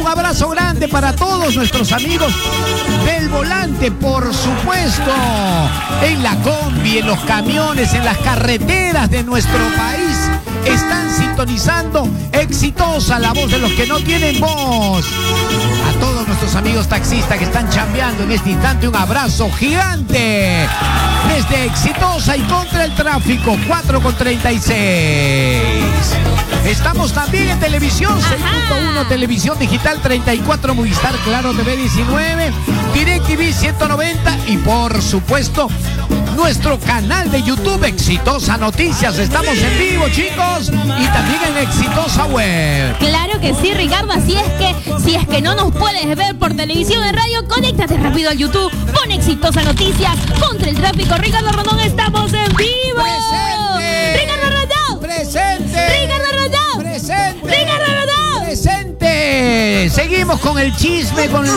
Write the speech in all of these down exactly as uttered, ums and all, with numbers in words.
abrazo grande para todos nuestros amigos del volante, por supuesto, en la combi, en los camiones, en las carreteras de nuestro país. Están sintonizando Exitosa, la voz de los que no tienen voz. A todos nuestros amigos taxistas que están chambeando en este instante, un abrazo gigante desde Exitosa y contra el tráfico, cuatro con treinta y seis. Estamos también en televisión, seis punto uno, televisión digital treinta y cuatro, Movistar Claro T V diecinueve, DirecTV ciento noventa y por supuesto nuestro canal de YouTube Exitosa Noticias. Estamos en vivo, chicos, y también en Exitosa Web. Claro que sí, Ricardo, así es que si es que no nos puedes ver por televisión en radio, conéctate rápido al YouTube, pon Exitosa Noticias contra el tráfico. Ricardo Rondón, estamos en vivo. ¡Presente! ¡Ricardo Rondón! ¡Presente! ¡Ricardo Rondón! ¡Presente! ¡Ricardo Rondón! ¡Presente! Seguimos con el chisme, con el...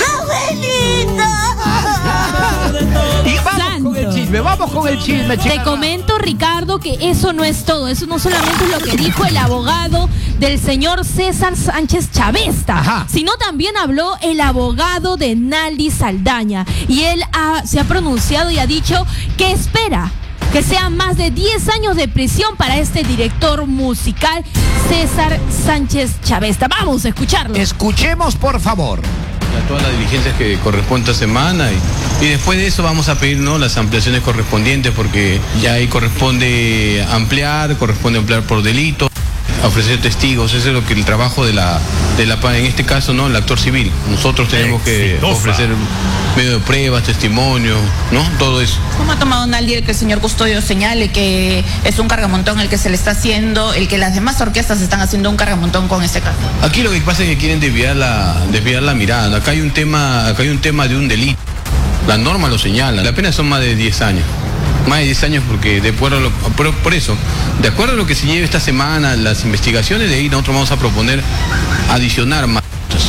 Y vamos Santo. con el chisme, vamos con el chisme, chicos. Te comento, Ricardo, que eso no es todo. Eso no solamente es lo que dijo el abogado del señor César Sánchez Chavesta, Ajá. sino también habló el abogado de Naldy Saldaña. Y él ha, se ha pronunciado y ha dicho que espera que sean más de diez años de prisión para este director musical, César Sánchez Chavesta. Vamos a escucharlo. Escuchemos, por favor. A todas las diligencias que corresponde esta semana y, y después de eso vamos a pedir, ¿no?, las ampliaciones correspondientes, porque ya ahí corresponde ampliar, corresponde ampliar por delito, ofrecer testigos. Ese es lo que el trabajo de la, de la en este caso, ¿no?, el actor civil. Nosotros tenemos que Exitosa. ofrecer medio de pruebas, testimonios, ¿no?, todo eso. ¿Cómo ha tomado Naldy el que el señor Custodio señale que es un cargamontón el que se le está haciendo, el que las demás orquestas están haciendo un cargamontón con este caso? Aquí lo que pasa es que quieren desviar la, desviar la mirada. Acá hay un tema, acá hay un tema de un delito. La norma lo señala. La pena son más de diez años. Más de diez años porque de acuerdo a lo, por, por eso, de acuerdo a lo que se lleve esta semana, las investigaciones, de ahí nosotros vamos a proponer adicionar más.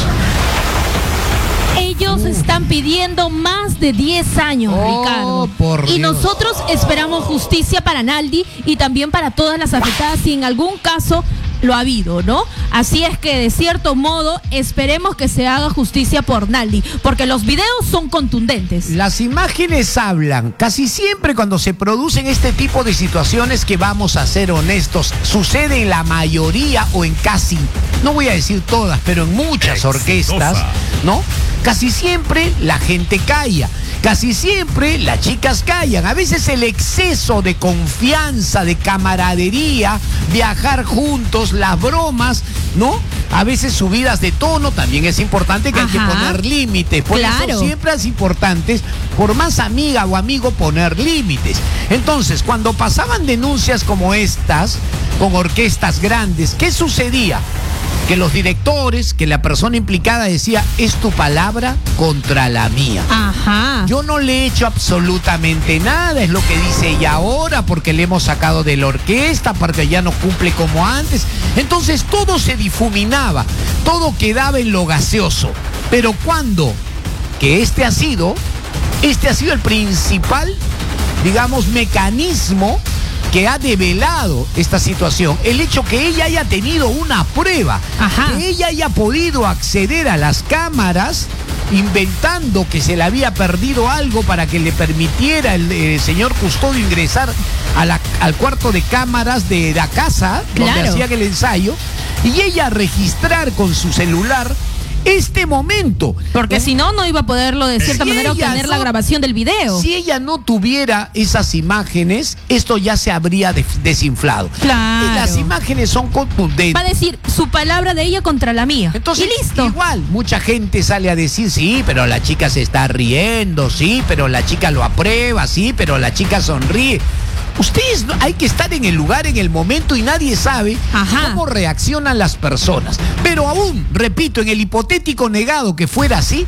Ellos están pidiendo más de diez años, Oh, Ricardo. por Y Dios. nosotros esperamos justicia para Naldy y también para todas las afectadas si en algún caso lo ha habido, ¿no? Así es que de cierto modo esperemos que se haga justicia por Naldy, porque los videos son contundentes. Las imágenes hablan. Casi siempre cuando se producen este tipo de situaciones, que vamos a ser honestos, sucede en la mayoría o en casi, no voy a decir todas, pero en muchas Exitosa. orquestas, ¿no? Casi siempre la gente calla. Casi siempre las chicas callan. A veces el exceso de confianza, de camaradería, viajar juntos, las bromas, ¿no? A veces subidas de tono, también es importante que hay que Ajá. poner límites. Por Claro. eso siempre es importante, por más amiga o amigo, poner límites. Entonces, cuando pasaban denuncias como estas, con orquestas grandes, ¿qué sucedía? Que los directores, que la persona implicada decía, es tu palabra contra la mía. Ajá. Yo no le he hecho absolutamente nada, es lo que dice ella ahora, porque le hemos sacado de la orquesta, aparte ya no cumple como antes. Entonces todo se difuminaba, todo quedaba en lo gaseoso. Pero cuando, que este ha sido, este ha sido el principal, digamos, mecanismo que ha develado esta situación, el hecho que ella haya tenido una prueba, Ajá. que ella haya podido acceder a las cámaras inventando que se le había perdido algo para que le permitiera el eh, señor Custodio ingresar a la, al cuarto de cámaras de la casa donde Claro. hacían el ensayo, y ella registrar con su celular este momento. Porque si no, no iba a poderlo de cierta Si manera ella obtener la no- grabación del video. Si ella no tuviera esas imágenes, esto ya se habría de- desinflado. Claro. Y las imágenes son contundentes. Va a decir su palabra de ella contra la mía. Entonces, y listo. igual, mucha gente sale a decir, sí, pero la chica se está riendo, sí, pero la chica lo aprueba, sí, pero la chica sonríe. Ustedes no- hay que estar en el lugar, en el momento, y nadie sabe Ajá. cómo reaccionan las personas. Pero aún, repito, en el hipotético negado que fuera así,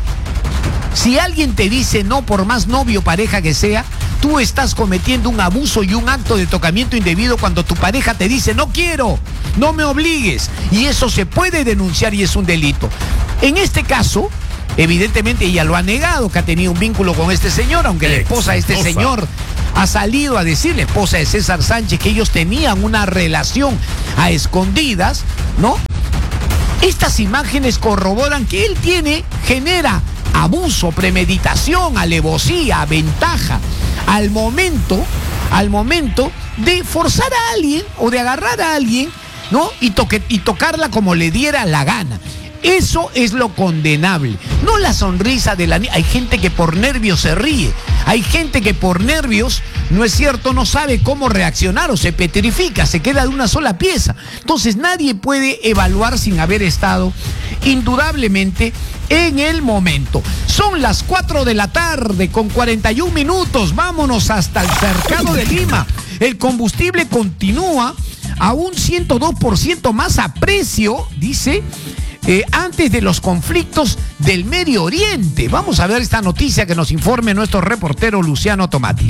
si alguien te dice no, por más novio o pareja que sea, tú estás cometiendo un abuso y un acto de tocamiento indebido cuando tu pareja te dice no quiero, no me obligues. Y eso se puede denunciar y es un delito. En este caso, evidentemente ella lo ha negado, que ha tenido un vínculo con este señor, aunque la esposa de este Exitosa. señor ha salido a decir, la esposa de César Sánchez, que ellos tenían una relación a escondidas, ¿no? Estas imágenes corroboran que él tiene, genera abuso, premeditación, alevosía, ventaja al momento, al momento de forzar a alguien o de agarrar a alguien, ¿no? Y, toque, y tocarla como le diera la gana. Eso es lo condenable, no la sonrisa de la niña. Hay gente que por nervios se ríe, hay gente que por nervios, no es cierto, no sabe cómo reaccionar o se petrifica, se queda de una sola pieza. Entonces nadie puede evaluar sin haber estado indudablemente en el momento. Son las cuatro de la tarde con cuarenta y un minutos, vámonos hasta el Cercado de Lima. El combustible continúa a un ciento dos por ciento más a precio, dice, Eh, antes de los conflictos del Medio Oriente. Vamos a ver esta noticia que nos informe nuestro reportero Luciano Tomatis.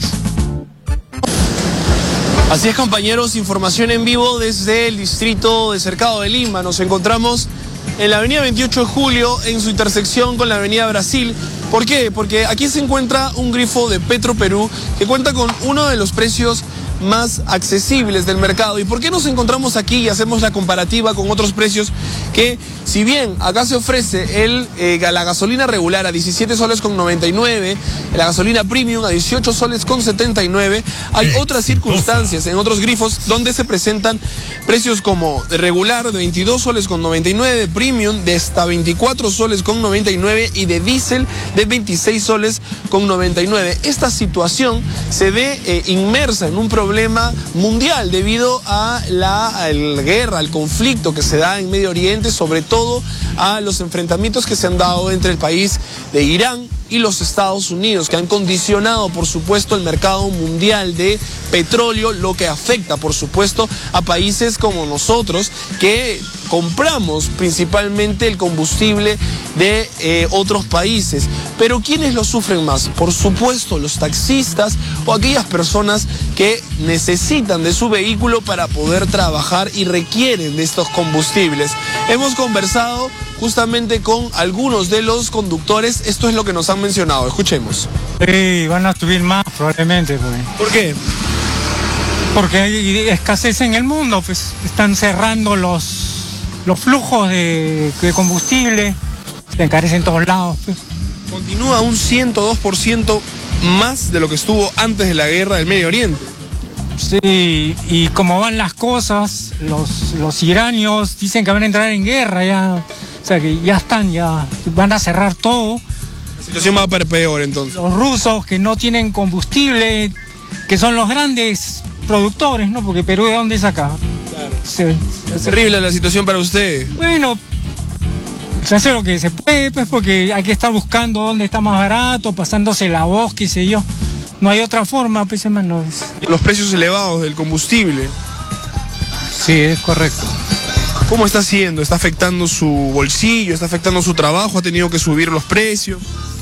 Así es, compañeros, información en vivo desde el distrito de Cercado de Lima. Nos encontramos en la avenida veintiocho de julio, en su intersección con la avenida Brasil. ¿Por qué? Porque aquí se encuentra un grifo de Petroperú que cuenta con uno de los precios más accesibles del mercado. ¿Y por qué nos encontramos aquí y hacemos la comparativa con otros precios? Que si bien acá se ofrece el, eh, la gasolina regular a diecisiete soles con noventa y nueve, la gasolina premium a dieciocho soles con setenta y nueve, hay otras circunstancias en otros grifos donde se presentan precios como de regular de veintidós soles con noventa y nueve, premium de hasta veinticuatro soles con noventa y nueve y de diésel de veintiséis soles con noventa y nueve. Esta situación se ve eh, inmersa en un problema problema mundial debido a la, a la guerra, al conflicto que se da en Medio Oriente, sobre todo a los enfrentamientos que se han dado entre el país de Irán y los Estados Unidos, que han condicionado, por supuesto, el mercado mundial de petróleo, lo que afecta, por supuesto, a países como nosotros, que compramos principalmente el combustible de eh, otros países. Pero ¿quiénes lo sufren más? Por supuesto, los taxistas o aquellas personas que necesitan de su vehículo para poder trabajar y requieren de estos combustibles. Hemos conversado justamente con algunos de los conductores. Esto es lo que nos han mencionado. Escuchemos. Sí, van a subir más probablemente. Pues. ¿Por qué? Porque hay escasez en el mundo, pues están cerrando los, los flujos de, de combustible, se encarecen en todos lados. Pues. Continúa un ciento dos por ciento más de lo que estuvo antes de la guerra del Medio Oriente. Sí, y como van las cosas, los, los iranios dicen que van a entrar en guerra ya, o sea que ya están, ya van a cerrar todo. La situación va a ser peor entonces. Los rusos que no tienen combustible, que son los grandes productores, ¿no? Porque Perú, ¿de dónde saca? Claro. Sí, es terrible la situación para usted. Bueno, se hace lo que se puede, pues, porque hay que estar buscando dónde está más barato, pasándose la voz, qué sé yo. No hay otra forma, pues, hermano. Los precios elevados del combustible. Sí, es correcto. ¿Cómo está haciendo? ¿Está afectando su bolsillo? ¿Está afectando su trabajo? ¿Ha tenido que subir los precios?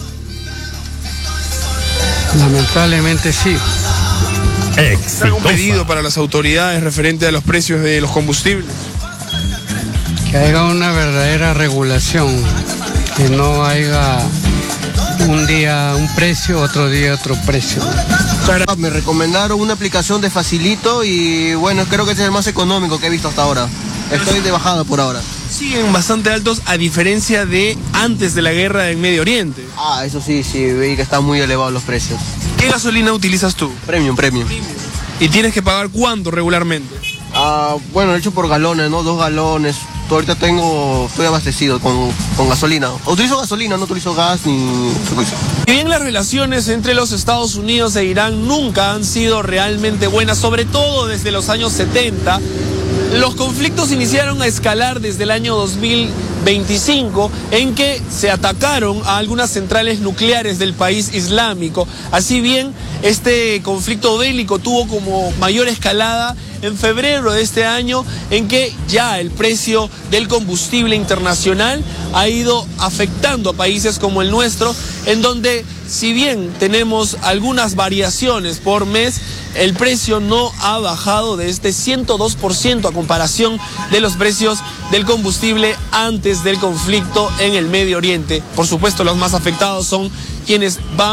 Lamentablemente sí. ¿Es algún pedido para las autoridades referente a los precios de los combustibles? Que haya una verdadera regulación, que no haya un día un precio, otro día otro precio. Me recomendaron una aplicación de Facilito y bueno, creo que ese es el más económico que he visto hasta ahora. Estoy de bajada por ahora. Siguen bastante altos a diferencia de antes de la guerra del Medio Oriente. Ah, eso sí, sí, vi que están muy elevados los precios. ¿Qué gasolina utilizas tú? Premium, premium. ¿Y tienes que pagar cuánto regularmente? Ah, bueno, hecho por galones, ¿no? Dos galones. Ahorita tengo, estoy abastecido con, con gasolina. Utilizo gasolina, no utilizo gas ni... Si bien las relaciones entre los Estados Unidos e Irán nunca han sido realmente buenas, sobre todo desde los años setenta, los conflictos iniciaron a escalar desde el año dos mil veinticinco, en que se atacaron a algunas centrales nucleares del país islámico. Así bien, este conflicto bélico tuvo como mayor escalada en febrero de este año, en que ya el precio del combustible internacional ha ido afectando a países como el nuestro, en donde si bien tenemos algunas variaciones por mes, el precio no ha bajado de este ciento dos por ciento a comparación de los precios del combustible antes del conflicto en el Medio Oriente. Por supuesto, los más afectados son quienes van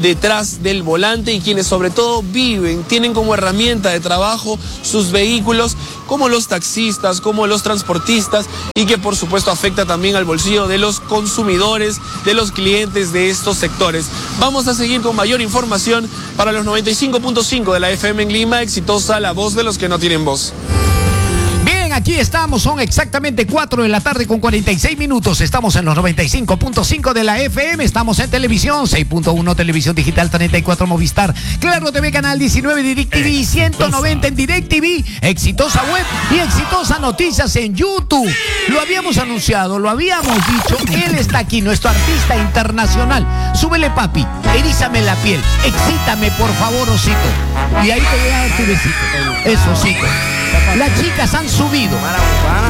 detrás del volante y quienes sobre todo viven, tienen como herramienta de trabajo sus vehículos, como los taxistas, como los transportistas, y que por supuesto afecta también al bolsillo de los consumidores, de los clientes de estos sectores. Vamos a seguir con mayor información para los noventa y cinco punto cinco de la F M en Lima, exitosa la voz de los que no tienen voz. Aquí estamos, son exactamente cuatro de la tarde con cuarenta y seis minutos. Estamos en los noventa y cinco punto cinco de la F M. Estamos en televisión, seis punto uno televisión digital, treinta y cuatro Movistar, Claro T V, canal diecinueve, DirecTV, ciento noventa en DirecTV, exitosa web y exitosa noticias en YouTube. Lo habíamos anunciado, lo habíamos dicho. Él está aquí, nuestro artista internacional. Súbele, papi, erízame la piel, excítame, por favor, osito. Y ahí te voy a dar tu besito. Eso, osito. Las chicas han subido.